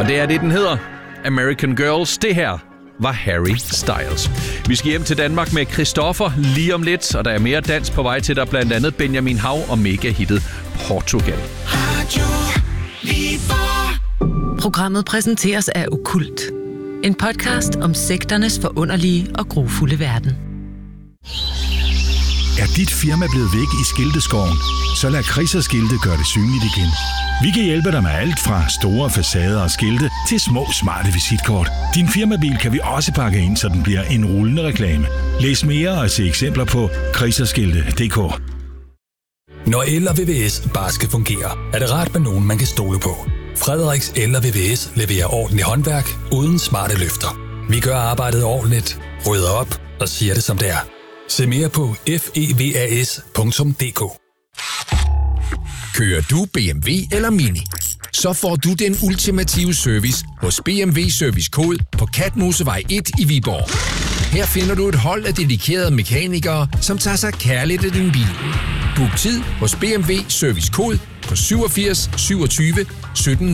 Og det er det, den hedder. American Girls. Det her var Harry Styles. Vi skal hjem til Danmark med Christoffer lige om lidt, og der er mere dans på vej til dig, blandt andet Benjamin Hav og mega-hittet Portugal. Programmet præsenteres af Okkult. En podcast om sekternes forunderlige og grufulde verden. Er dit firma blevet væk i skilteskoven? Så lad Kriserskilte gøre det synligt igen. Vi kan hjælpe dig med alt fra store facader og skilte til små smarte visitkort. Din firmabil kan vi også pakke ind, så den bliver en rullende reklame. Læs mere og se eksempler på kriserskilte.dk. Når el og VVS bare skal fungere, er det rart med nogen, man kan stole på. Frederiks El og VVS leverer ordentligt håndværk uden smarte løfter. Vi gør arbejdet ordentligt, rydder op og siger det som det er. Se mere på fevas.dk. Kører du BMW eller Mini? Så får du den ultimative service hos BMW Service Kod på Katmosevej 1 i Viborg. Her finder du et hold af dedikerede mekanikere, som tager sig kærligt af din bil. Book tid hos BMW Service Kod på 87 27 17